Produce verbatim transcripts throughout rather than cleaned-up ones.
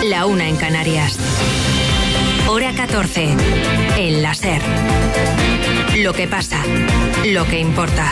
la una en Canarias. Hora catorce, en la SER. Lo que pasa, lo que importa.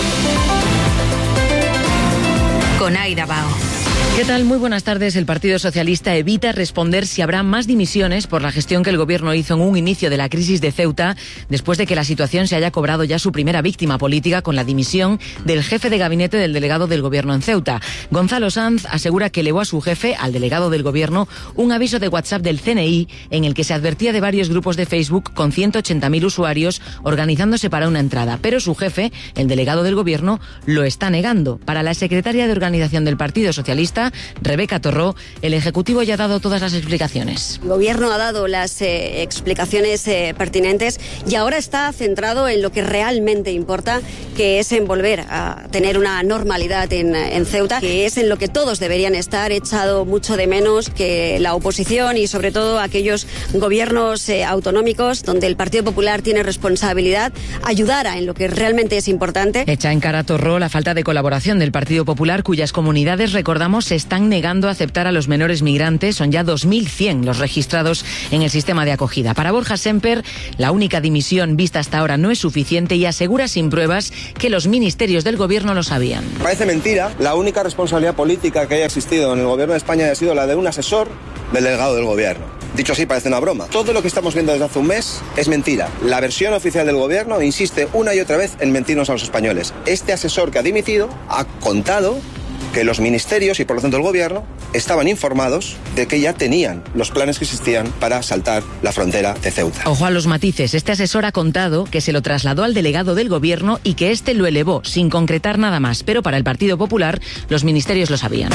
Con Aida Bao. ¿Qué tal? Muy buenas tardes. El Partido Socialista evita responder si habrá más dimisiones por la gestión que el Gobierno hizo en un inicio de la crisis de Ceuta, después de que la situación se haya cobrado ya su primera víctima política con la dimisión del jefe de gabinete del delegado del Gobierno en Ceuta. Gonzalo Sanz asegura que elevó a su jefe, al delegado del Gobierno, un aviso de WhatsApp del C N I en el que se advertía de varios grupos de Facebook con ciento ochenta mil usuarios organizándose para una entrada. Pero su jefe, el delegado del Gobierno, lo está negando. Para la secretaria de Organización del Partido Socialista, Rebeca Torró, el Ejecutivo ya ha dado todas las explicaciones. El Gobierno ha dado las eh, explicaciones eh, pertinentes y ahora está centrado en lo que realmente importa, que es en volver a tener una normalidad en, en Ceuta, que es en lo que todos deberían estar. He echado mucho de menos que la oposición y sobre todo aquellos gobiernos eh, autonómicos donde el Partido Popular tiene responsabilidad ayudara en lo que realmente es importante. Echa en cara a Torró la falta de colaboración del Partido Popular, cuyas comunidades, recordamos, se están negando a aceptar a los menores migrantes. Son ya dos mil cien los registrados en el sistema de acogida. Para Borja Semper, la única dimisión vista hasta ahora no es suficiente y asegura sin pruebas que los ministerios del Gobierno lo sabían. Parece mentira. La única responsabilidad política que haya existido en el Gobierno de España ha sido la de un asesor del delegado del Gobierno. Dicho así, parece una broma. Todo lo que estamos viendo desde hace un mes es mentira. La versión oficial del Gobierno insiste una y otra vez en mentirnos a los españoles. Este asesor que ha dimitido ha contado que los ministerios y por lo tanto el Gobierno estaban informados de que ya tenían los planes que existían para saltar la frontera de Ceuta. Ojo a los matices. Este asesor ha contado que se lo trasladó al delegado del Gobierno y que éste lo elevó sin concretar nada más. Pero para el Partido Popular los ministerios lo sabían.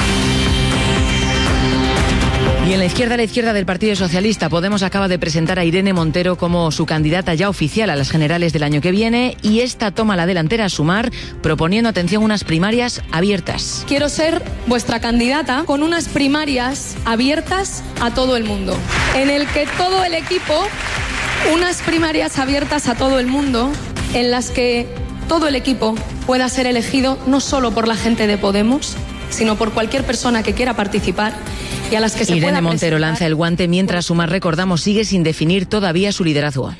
Y en la izquierda, la izquierda del Partido Socialista, Podemos acaba de presentar a Irene Montero como su candidata ya oficial a las generales del año que viene, y esta toma la delantera a Sumar, proponiendo, atención, unas primarias abiertas. Quiero ser vuestra candidata con unas primarias abiertas a todo el mundo, en el que todo el equipo, unas primarias abiertas a todo el mundo, en las que todo el equipo pueda ser elegido no solo por la gente de Podemos, sino por cualquier persona que quiera participar y a las que se Irene pueda Montero presentar. lanza el guante mientras Sumar, recordamos, sigue sin definir todavía su liderazgo.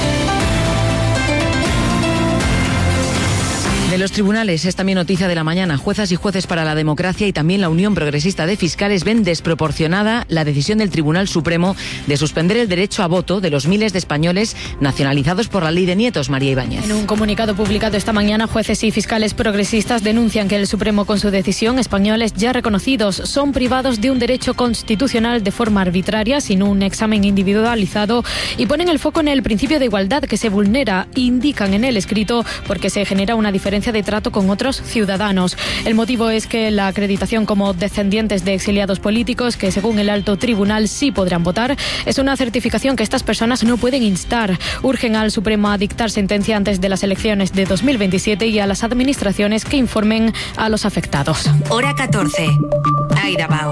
De los tribunales es también noticia de la mañana. Juezas y jueces para la democracia y también la Unión Progresista de Fiscales ven desproporcionada la decisión del Tribunal Supremo de suspender el derecho a voto de los miles de españoles nacionalizados por la ley de nietos. María Ibáñez. En un comunicado publicado esta mañana, jueces y fiscales progresistas denuncian que el Supremo, con su decisión, españoles ya reconocidos son privados de un derecho constitucional de forma arbitraria, sin un examen individualizado, y ponen el foco en el principio de igualdad que se vulnera. Indican en el escrito porque se genera una diferencia de trato con otros ciudadanos. El motivo es que la acreditación como descendientes de exiliados políticos, que según el alto tribunal sí podrán votar, es una certificación que estas personas no pueden instar. Urgen al Supremo a dictar sentencia antes de las elecciones de dos mil veintisiete y a las administraciones que informen a los afectados. Hora catorce. Aida Bao.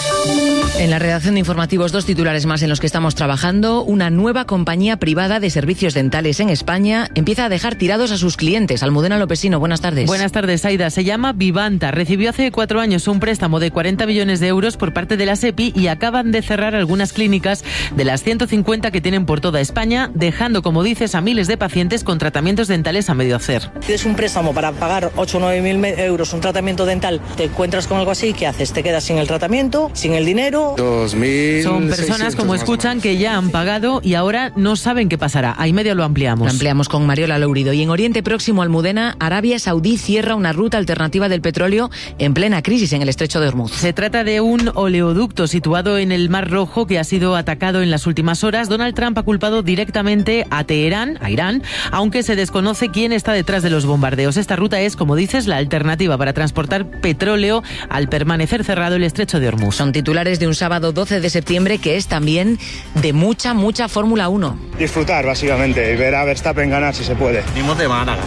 En la redacción de informativos, dos titulares más en los que estamos trabajando. Una nueva compañía privada de servicios dentales en España empieza a dejar tirados a sus clientes. Almudena Lopesino, buenas tardes. Buenas tardes, Aida. Se llama Vivanta. Recibió hace cuatro años un préstamo de cuarenta millones de euros por parte de la SEPI y acaban de cerrar algunas clínicas de las ciento cincuenta que tienen por toda España, dejando, como dices, a miles de pacientes con tratamientos dentales a medio hacer. Tienes un préstamo para pagar ocho o nueve mil euros un tratamiento dental, te encuentras con algo así, ¿qué haces? Te quedas sin el tratamiento, sin el dinero. dos mil Son personas, como escuchan, que ya han pagado y ahora no saben qué pasará. Ahí medio lo ampliamos. Lo ampliamos con Mariola Lourido. Y en Oriente Próximo, Almudena, Arabia Saudí cierra una ruta alternativa del petróleo en plena crisis en el estrecho de Hormuz. Se trata de un oleoducto situado en el Mar Rojo que ha sido atacado en las últimas horas. Donald Trump ha culpado directamente a Teherán, a Irán, aunque se desconoce quién está detrás de los bombardeos. Esta ruta es, como dices, la alternativa para transportar petróleo al permanecer cerrado el estrecho de Hormuz. Son titulares de un sábado doce de septiembre que es también de mucha, mucha Fórmula uno. Disfrutar, básicamente, y ver a Verstappen ganar si se puede. Venimos de Málaga.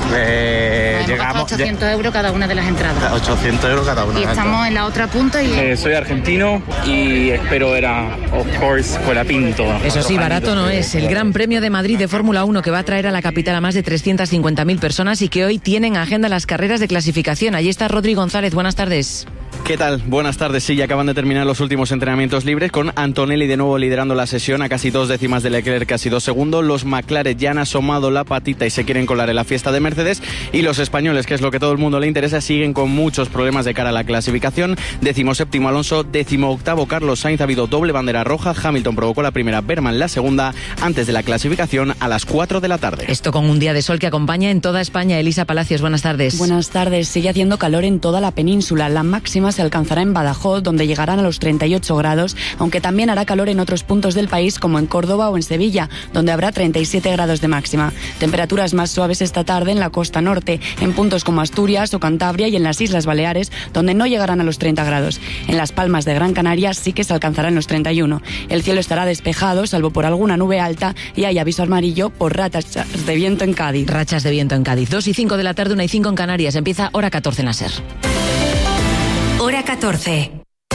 Eh, llegamos ochocientos euros cada una de las entradas. ochocientos euros cada una. Y estamos en la otra punta y... Eh, soy argentino y espero ver a, of course, Colapinto. Eso sí, barato no es. El Gran Premio de Madrid de Fórmula uno que va a traer a la capital a más de trescientas cincuenta mil personas y que hoy tienen agenda las carreras de clasificación. Allí está Rodri González. Buenas tardes. ¿Qué tal? Buenas tardes. Sí, ya acaban de terminar los últimos entrenamientos libres con Antonelli de nuevo liderando la sesión a casi dos décimas de Leclerc, casi dos segundos. Los McLaren ya han asomado la patita y se quieren colar en la fiesta de Mercedes. Y los españoles, que es lo que todo el mundo le interesa, siguen con muchos problemas de cara a la clasificación. Décimo séptimo Alonso, décimo octavo Carlos Sainz. Ha habido doble bandera roja. Hamilton provocó la primera, Berman la segunda, antes de la clasificación a las cuatro de la tarde. Esto con un día de sol que acompaña en toda España. Elisa Palacios, buenas tardes. Buenas tardes. Sigue haciendo calor en toda la península. La máxima se alcanzará en Badajoz, donde llegarán a los treinta y ocho grados, aunque también hará calor en otros puntos del país, como en Córdoba o en Sevilla, donde habrá treinta y siete grados de máxima. Temperaturas más suaves esta tarde en la costa norte, en puntos como Asturias o Cantabria y en las Islas Baleares, donde no llegarán a los treinta grados. En Las Palmas de Gran Canaria sí que se alcanzarán los treinta y uno. El cielo estará despejado, salvo por alguna nube alta, y hay aviso amarillo por rachas de viento en Cádiz. Rachas de viento en Cádiz. dos y cinco de la tarde, una y cinco en Canarias. Empieza Hora catorce en la SER. Hora catorce.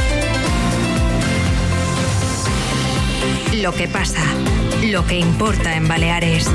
Lo que pasa, lo que importa en Baleares.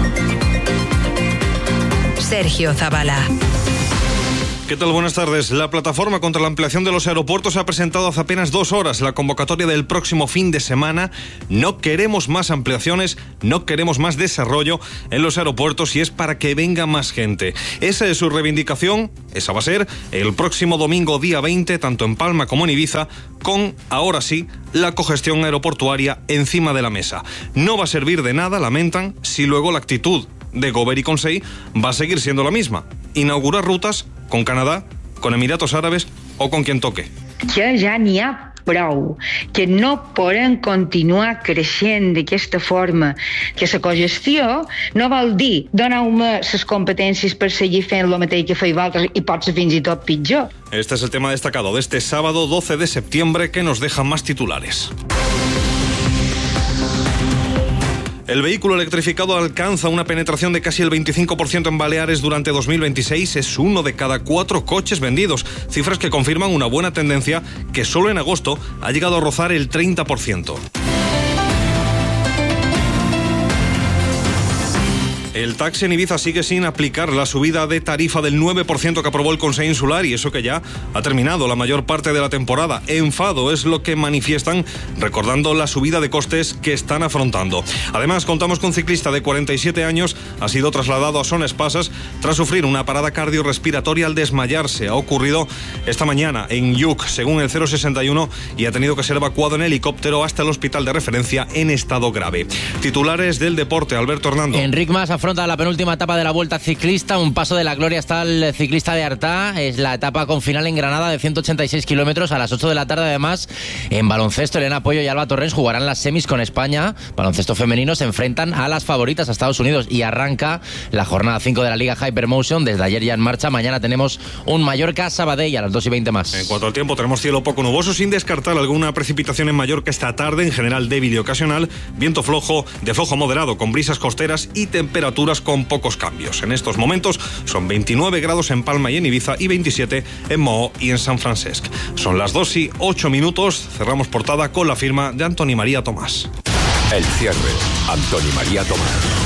Sergio Zavala. ¿Qué tal? Buenas tardes. La plataforma contra la ampliación de los aeropuertos ha presentado hace apenas dos horas la convocatoria del próximo fin de semana. No queremos más ampliaciones, no queremos más desarrollo en los aeropuertos y es para que venga más gente. Esa es su reivindicación, esa va a ser el próximo domingo día veinte, tanto en Palma como en Ibiza, con, ahora sí, la cogestión aeroportuaria encima de la mesa. No va a servir de nada, lamentan, si luego la actitud de Govern y Consell va a seguir siendo la misma. Inaugurar rutas con Canadà, con Emiratos Árabes o con quien toque. Que ja n'hi ha prou, que no podem continuar creixent d'aquesta forma, que la cogestió no vol dir donar-me les competències per seguir fent el mateix que feia altres i pot ser fins i tot pitjor. Este es el tema destacado de este sábado doce de septiembre que nos deja más titulares. El vehículo electrificado alcanza una penetración de casi el veinticinco por ciento en Baleares durante dos mil veintiséis. Es uno de cada cuatro coches vendidos. Cifras que confirman una buena tendencia que solo en agosto ha llegado a rozar el treinta por ciento. El taxi en Ibiza sigue sin aplicar la subida de tarifa del nueve por ciento que aprobó el Consell Insular y eso que ya ha terminado la mayor parte de la temporada. Enfado es lo que manifiestan recordando la subida de costes que están afrontando. Además, contamos con un ciclista de cuarenta y siete años, ha sido trasladado a Son Espasas tras sufrir una parada cardiorrespiratoria al desmayarse. Ha ocurrido esta mañana en Lluc, según el cero sesenta y uno, y ha tenido que ser evacuado en helicóptero hasta el hospital de referencia en estado grave. Titulares del deporte, Alberto Hernando. Enric Mas afronta la penúltima etapa de la Vuelta Ciclista, un paso de la gloria hasta el ciclista de Artà. Es la etapa con final en Granada de ciento ochenta y seis kilómetros a las ocho de la tarde. Además, en baloncesto, Elena Pollo y Alba Torrens jugarán las semis con España. Baloncesto femenino se enfrentan a las favoritas, a Estados Unidos, y arranca la jornada cinco de la Liga Hypermotion. Desde ayer ya en marcha. Mañana tenemos un Mallorca-Sabadell a las dos y veinte más. En cuanto al tiempo, tenemos cielo poco nuboso, sin descartar alguna precipitación en Mallorca esta tarde, en general débil y ocasional. Viento flojo, de flojo moderado, con brisas costeras y temperaturas con pocos cambios. En estos momentos son veintinueve grados en Palma y en Ibiza y veintisiete en Moó y en San Francesc. Son las dos y ocho minutos. Cerramos portada con la firma de Antoni María Tomàs. El cierre. Antoni María Tomàs.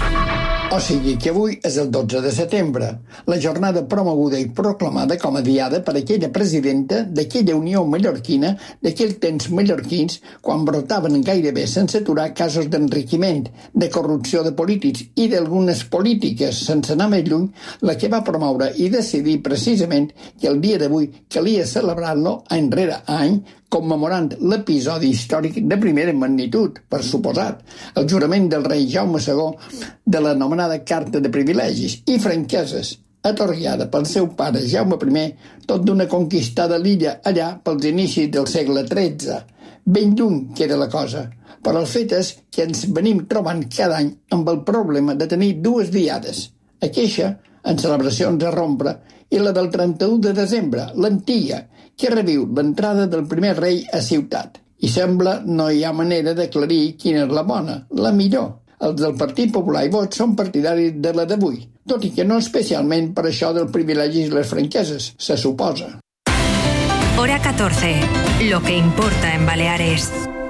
O sigui que avui és el dotze de setembre, la jornada promoguda i proclamada com a diada per aquella presidenta d'aquella Unió Mallorquina d'aquell temps mallorquins quan brotaven gairebé sense aturar casos d'enriquiment, de corrupció de polítics i d'algunes polítiques, sense anar més lluny, la que va promoure i decidir precisament que el dia d'avui calia celebrar-lo any rere any, commemorant l'episodi històric de primera magnitud, per suposat, el jurament del rei Jaume segon de l'anomenada Carta de Privilegis i Franqueses, atorgada pel seu pare Jaume primer, tot d'una conquista de l'illa allà pels inicis del segle tretze. Ben lluny queda la cosa, però el fet és que ens venim trobant cada any amb el problema de tenir dues diades, aqueixa en celebracions a rompre i la del trenta-u de desembre, l'antiga, que reviu l'entrada del primer rei a ciutat. I sembla no hi ha manera d'aclarir quina és la bona, la millor. Els del Partit Popular i Vox són partidaris de la d'avui, tot i que no especialment per això del privilegi i les franqueses, se suposa. Hora catorce. Lo que importa en Baleares.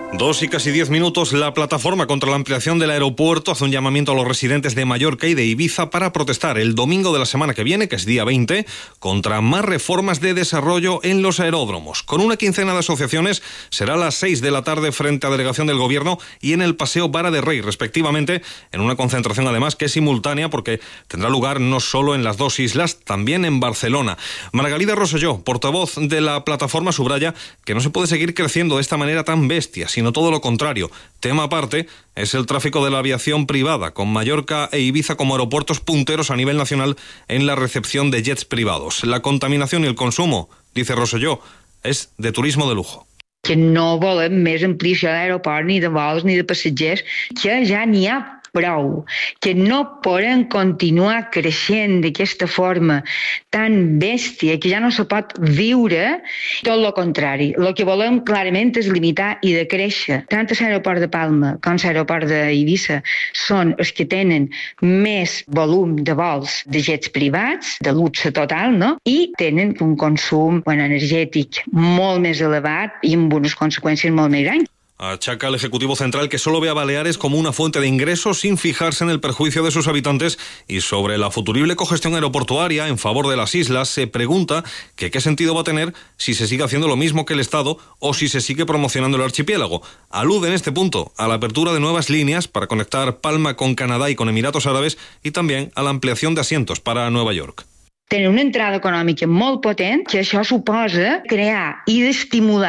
Dos y casi diez minutos, la plataforma contra la ampliación del aeropuerto hace un llamamiento a los residentes de Mallorca y de Ibiza para protestar el domingo de la semana que viene, que es día veinte, contra más reformas de desarrollo en los aeródromos. Con una quincena de asociaciones, será a las seis de la tarde frente a delegación del Gobierno y en el Paseo Vara de Rey, respectivamente, en una concentración además que es simultánea porque tendrá lugar no solo en las dos islas, también en Barcelona. Margalida Rosselló, portavoz de la plataforma, subraya que no se puede seguir creciendo de esta manera tan bestia, sino todo lo contrario. Tema aparte es el tráfico de la aviación privada, con Mallorca e Ibiza como aeropuertos punteros a nivel nacional en la recepción de jets privados. La contaminación y el consumo, dice Rosselló, es de turismo de lujo. Que no volem més ampliació d'aeroport, ni de vols, ni de passatgers, que ja n'hi ha prou, que no podem continuar creixent d'aquesta forma tan bèstia que ja no se pot viure, tot el contrari. El que volem clarament és limitar i decréixer. Tant l'aeroport de Palma com l'aeroport d'Eivissa són els que tenen més volum de vols de jets privats, de luxe total, no? I tenen un consum bueno, energètic molt més elevat i amb unes conseqüències molt més grans. Achaca al Ejecutivo Central que solo ve a Baleares como una fuente de ingresos sin fijarse en el perjuicio de sus habitantes, y sobre la futurible cogestión aeroportuaria en favor de las islas se pregunta que qué sentido va a tener si se sigue haciendo lo mismo que el Estado o si se sigue promocionando el archipiélago. Alude en este punto a la apertura de nuevas líneas para conectar Palma con Canadá y con Emiratos Árabes y también a la ampliación de asientos para Nueva York. Tenen una entrada econòmica molt potent, que això suposa crear i d'estimular